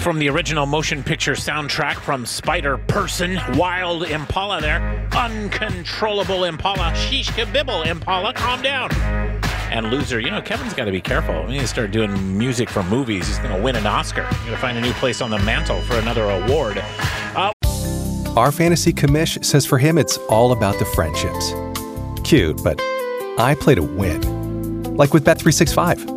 from the original motion picture soundtrack from Spider-Person, Wild Impala there. Uncontrollable Impala, sheesh kabibble Impala, calm down. And Loser, Kevin's got to be careful. When he start doing music for movies, he's going to win an Oscar. He's going to find a new place on the mantle for another award. Our fantasy commish says for him it's all about the friendships. Cute, but I play to win. Like with Bet365.